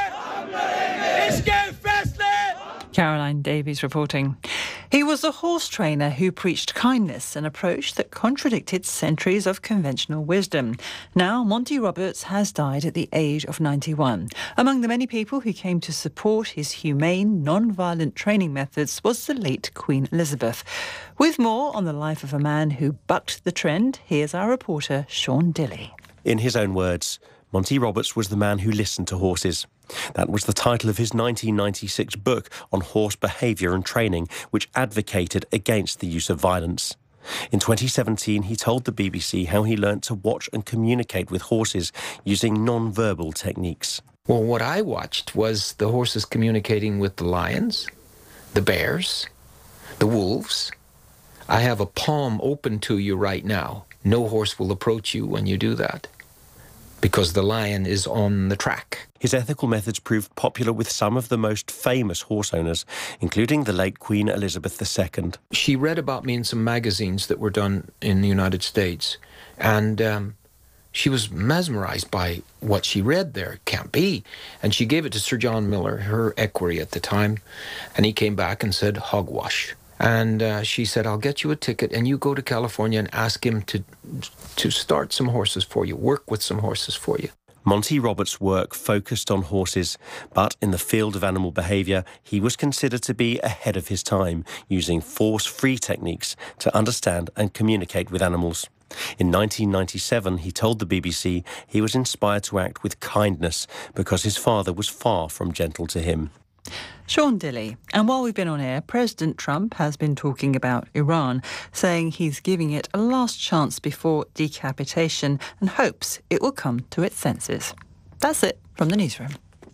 Caroline Davies reporting. He was a horse trainer who preached kindness, an approach that contradicted centuries of conventional wisdom. Now, Monty Roberts has died at the age of ninety-one. Among the many people who came to support his humane, non-violent training methods was the late Queen Elizabeth. With more on the life of a man who bucked the trend, here's our reporter, Sean Dilley. In his own words, Monty Roberts was the man who listened to horses. That was the title of his nineteen ninety-six book on horse behaviour and training, which advocated against the use of violence. In twenty seventeen, he told the B B C how he learnt to watch and communicate with horses using non-verbal techniques. Well, what I watched was the horses communicating with the lions, the bears, the wolves. I have a palm open to you right now. No horse will approach you when you do that, because the lion is on the track. His ethical methods proved popular with some of the most famous horse owners, including the late Queen Elizabeth the Second. She read about me in some magazines that were done in the United States, and um, she was mesmerized by what she read there. It can't be. And she gave it to Sir John Miller, her equerry at the time, and he came back and said, hogwash. And uh, she said, I'll get you a ticket and you go to California and ask him to to start some horses for you, work with some horses for you. Monty Roberts' work focused on horses, but in the field of animal behaviour, he was considered to be ahead of his time, using force-free techniques to understand and communicate with animals. In nineteen ninety-seven, he told the B B C he was inspired to act with kindness because his father was far from gentle to him. Sean Dilley. And while we've been on air, President Trump has been talking about Iran, saying he's giving it a last chance before decapitation and hopes it will come to its senses. That's it from the newsroom.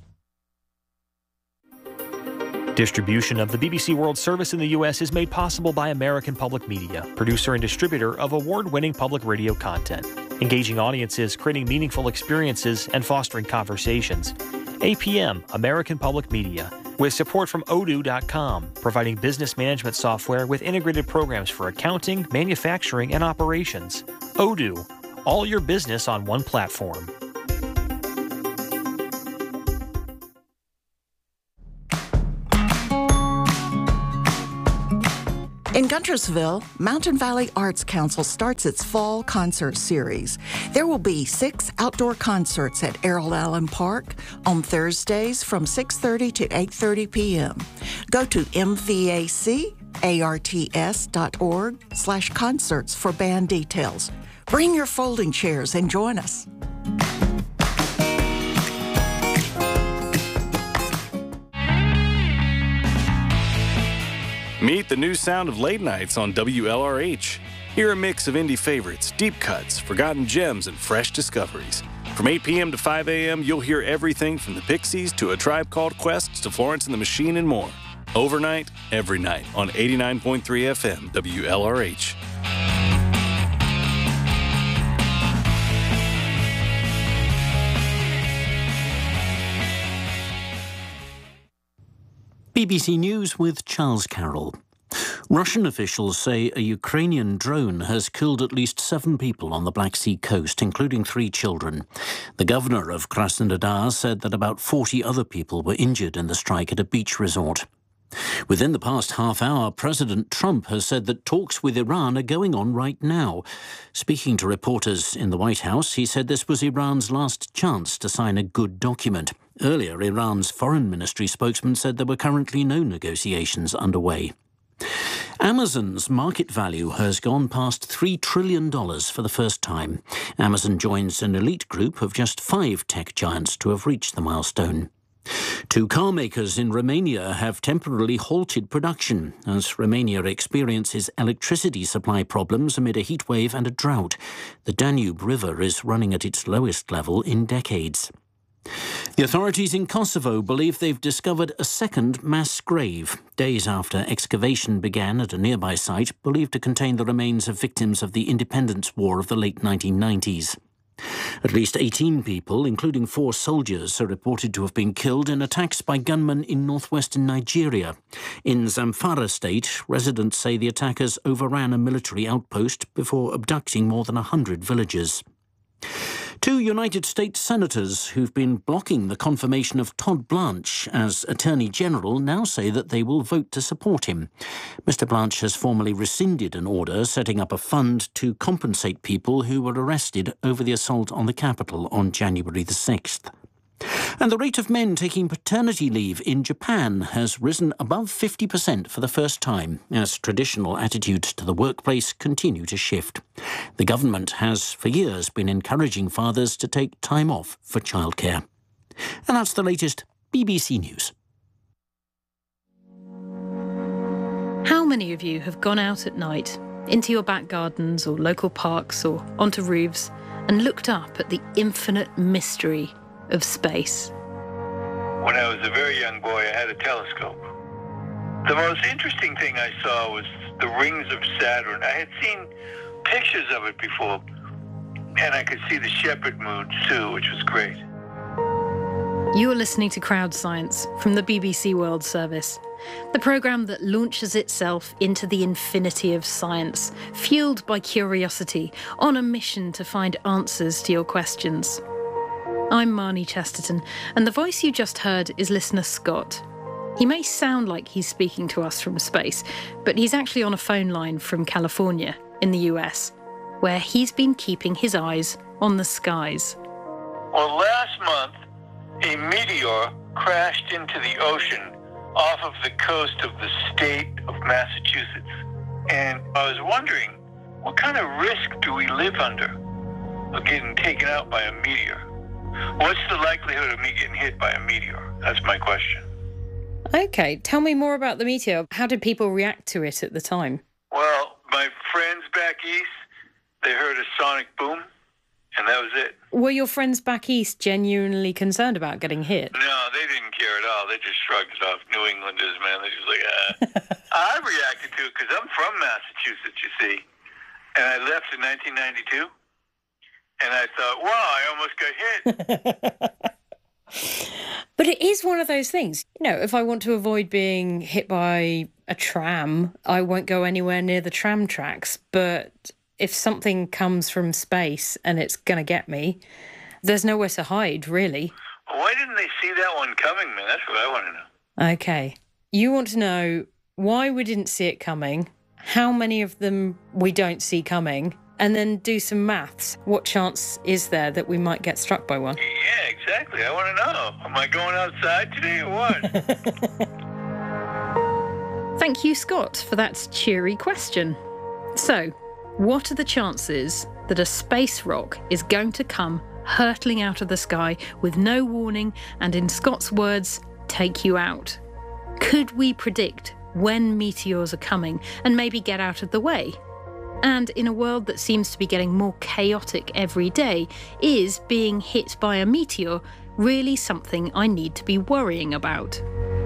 Distribution of the B B C World Service in the U S is made possible by American Public Media, producer and distributor of award-winning public radio content, engaging audiences, creating meaningful experiences, and fostering conversations. A P M, American Public Media, with support from Odoo dot com, providing business management software with integrated programs for accounting, manufacturing, and operations. Odoo, all your business on one platform. In Guntersville, Mountain Valley Arts Council starts its fall concert series. There will be six outdoor concerts at Errol Allen Park on Thursdays from six thirty to eight thirty p.m. Go to m v a c arts dot org slash concerts for band details. Bring your folding chairs and join us. Meet the new sound of late nights on W L R H. Hear a mix of indie favorites, deep cuts, forgotten gems, and fresh discoveries. From eight p.m. to five a.m., you'll hear everything from the Pixies to A Tribe Called Quest to Florence and the Machine and more. Overnight, every night on eighty-nine point three F M W L R H. B B C News with Charles Carroll. Russian officials say a Ukrainian drone has killed at least seven people on the Black Sea coast, including three children. The governor of Krasnodar said that about forty other people were injured in the strike at a beach resort. Within the past half hour, President Trump has said that talks with Iran are going on right now. Speaking to reporters in the White House, he said this was Iran's last chance to sign a good document. Earlier, Iran's foreign ministry spokesman said there were currently no negotiations underway. Amazon's market value has gone past three trillion dollars for the first time. Amazon joins an elite group of just five tech giants to have reached the milestone. Two car makers in Romania have temporarily halted production as Romania experiences electricity supply problems amid a heatwave and a drought. The Danube River is running at its lowest level in decades. The authorities in Kosovo believe they've discovered a second mass grave, days after excavation began at a nearby site believed to contain the remains of victims of the independence war of the late nineteen nineties. At least eighteen people, including four soldiers, are reported to have been killed in attacks by gunmen in northwestern Nigeria. In Zamfara state, residents say the attackers overran a military outpost before abducting more than one hundred villagers. Two United States senators who've been blocking the confirmation of Todd Blanche as Attorney General now say that they will vote to support him. Mister Blanche has formally rescinded an order setting up a fund to compensate people who were arrested over the assault on the Capitol on January the sixth. And the rate of men taking paternity leave in Japan has risen above fifty percent for the first time as traditional attitudes to the workplace continue to shift. The government has for years been encouraging fathers to take time off for childcare. And that's the latest B B C News. How many of you have gone out at night, into your back gardens or local parks or onto roofs, and looked up at the infinite mystery of space? When I was a very young boy, I had a telescope. The most interesting thing I saw was the rings of Saturn. I had seen pictures of it before, and I could see the Shepherd moon too, which was great. You are listening to Crowd Science from the B B C World Service, the programme that launches itself into the infinity of science, fueled by curiosity, on a mission to find answers to your questions. I'm Marnie Chesterton, and the voice you just heard is listener Scott. He may sound like he's speaking to us from space, but he's actually on a phone line from California in the U S, where he's been keeping his eyes on the skies. Well, last month, a meteor crashed into the ocean off of the coast of the state of Massachusetts. And I was wondering what kind of risk do we live under of getting taken out by a meteor? What's the likelihood of me getting hit by a meteor? That's my question. Okay, tell me more about the meteor. How did people react to it at the time? Well, my friends back east, they heard a sonic boom, and that was it. Were your friends back east genuinely concerned about getting hit? No, they didn't care at all. They just shrugged it off. New Englanders, man, they're just like, ah. I reacted to it because I'm from Massachusetts, you see. And I left in nineteen ninety-two. And I thought, wow, I almost got hit. But it is one of those things. You know, if I want to avoid being hit by a tram, I won't go anywhere near the tram tracks. But if something comes from space and it's going to get me, there's nowhere to hide, really. Why didn't they see that one coming, man? That's what I want to know. Okay. You want to know why we didn't see it coming, how many of them we don't see coming, and then do some maths. What chance is there that we might get struck by one? Yeah, exactly. I want to know. Am I going outside today or what? Thank you, Scott, for that cheery question. So, what are the chances that a space rock is going to come hurtling out of the sky with no warning and, in Scott's words, take you out? Could we predict when meteors are coming and maybe get out of the way? And in a world that seems to be getting more chaotic every day, is being hit by a meteor really something I need to be worrying about?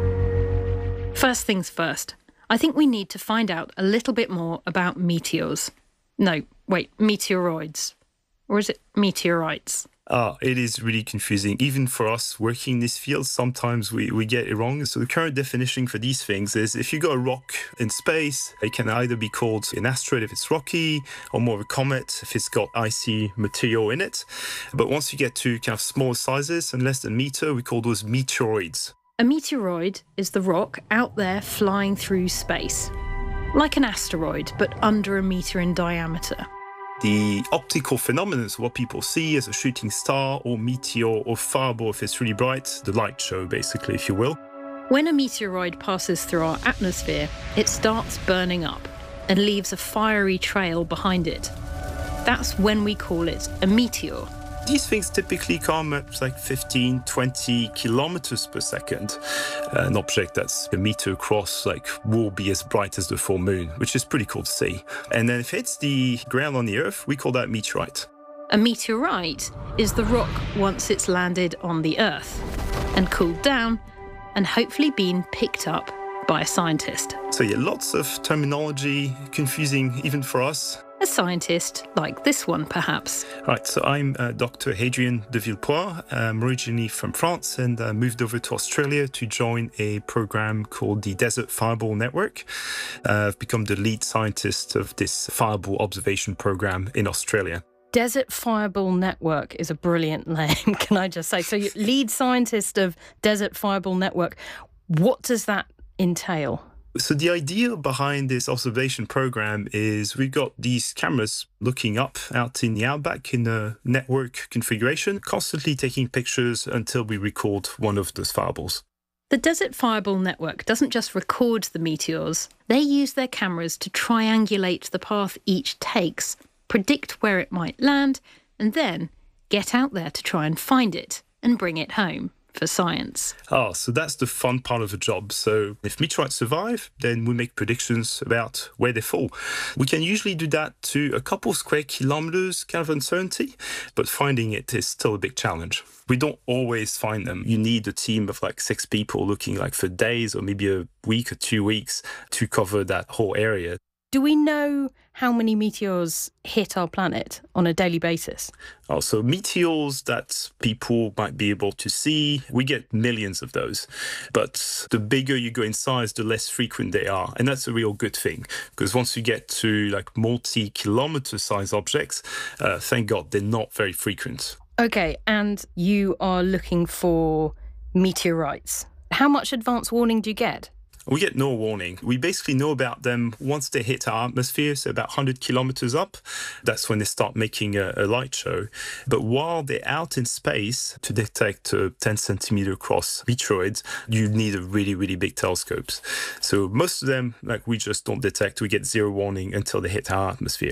First things first, I think we need to find out a little bit more about meteors. No, wait, meteoroids. Or is it meteorites? Ah, it is really confusing. Even for us working in this field, sometimes we, we get it wrong. So the current definition for these things is if you got a rock in space, it can either be called an asteroid if it's rocky, or more of a comet if it's got icy material in it. But once you get to kind of smaller sizes and less than a meter, we call those meteoroids. A meteoroid is the rock out there flying through space. Like an asteroid, but under a meter in diameter. The optical phenomenon is what people see as a shooting star or meteor or fireball if it's really bright, the light show basically, if you will. When a meteoroid passes through our atmosphere, it starts burning up and leaves a fiery trail behind it. That's when we call it a meteor. These things typically come at like fifteen, twenty kilometers per second. An object that's a meter across like will be as bright as the full moon, which is pretty cool to see. And then if it hits the ground on the Earth, we call that meteorite. A meteorite is the rock once it's landed on the Earth and cooled down and hopefully been picked up by a scientist. So yeah, lots of terminology, confusing even for us. A scientist like this one, perhaps. Right, so I'm uh, Doctor Adrien de Villepoix. I'm originally from France and uh, moved over to Australia to join a program called the Desert Fireball Network. Uh, I've become the lead scientist of this fireball observation program in Australia. Desert Fireball Network is a brilliant name, can I just say? So you're lead scientist of Desert Fireball Network. What does that entail? So the idea behind this observation program is we've got these cameras looking up out in the outback in a network configuration, constantly taking pictures until we record one of those fireballs. The Desert Fireball Network doesn't just record the meteors, they use their cameras to triangulate the path each takes, predict where it might land, and then get out there to try and find it and bring it home. For science. Oh, so that's the fun part of the job. So if meteorites survive, then we make predictions about where they fall. We can usually do that to a couple square kilometers kind of uncertainty, but finding it is still a big challenge. We don't always find them. You need a team of like six people looking like for days or maybe a week or two weeks to cover that whole area. Do we know how many meteors hit our planet on a daily basis? Also, meteors that people might be able to see, we get millions of those. But the bigger you go in size, the less frequent they are. And that's a real good thing, because once you get to like multi-kilometer size objects, uh, thank God they're not very frequent. Okay, and you are looking for meteorites. How much advance warning do you get? We get no warning. We basically know about them once they hit our atmosphere, so about one hundred kilometers up. That's when they start making a, a light show. But while they're out in space, to detect a ten centimeter across meteoroids, you need a really, really big telescopes. So most of them, like we just don't detect. We get zero warning until they hit our atmosphere.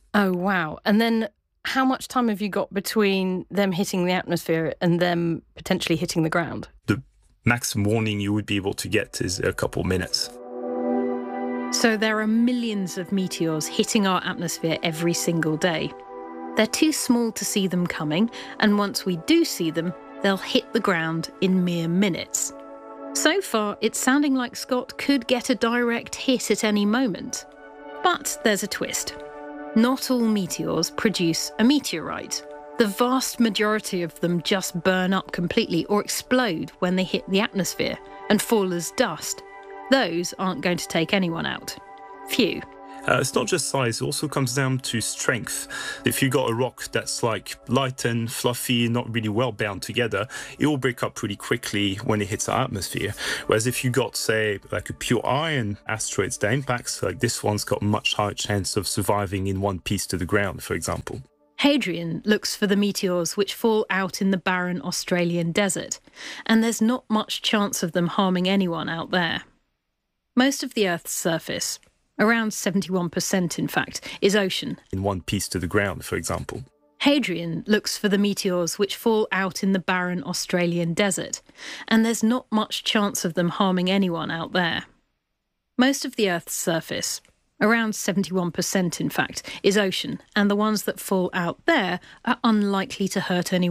Oh, wow. And then how much time have you got between them hitting the atmosphere and them potentially hitting the ground? The maximum warning you would be able to get is a couple minutes. So there are millions of meteors hitting our atmosphere every single day. They're too small to see them coming, and once we do see them, they'll hit the ground in mere minutes. So far, it's sounding like Scott could get a direct hit at any moment. But there's a twist. Not all meteors produce a meteorite. The vast majority of them just burn up completely or explode when they hit the atmosphere and fall as dust. Those aren't going to take anyone out. Phew. Uh, it's not just size, it also comes down to strength. If you got a rock that's like light and fluffy, not really well bound together, it will break up pretty quickly when it hits our atmosphere. Whereas if you got, say, like a pure iron asteroid that impacts, like this one's got a much higher chance of surviving in one piece to the ground, for example. Hadrian looks for the meteors which fall out in the barren Australian desert, and there's not much chance of them harming anyone out there. Most of the Earth's surface, around seventy-one percent in fact, is ocean. In one piece to the ground, for example. Hadrian looks for the meteors which fall out in the barren Australian desert, and there's not much chance of them harming anyone out there. Most of the Earth's surface, around seventy-one percent in fact, is ocean, and the ones that fall out there are unlikely to hurt anyone.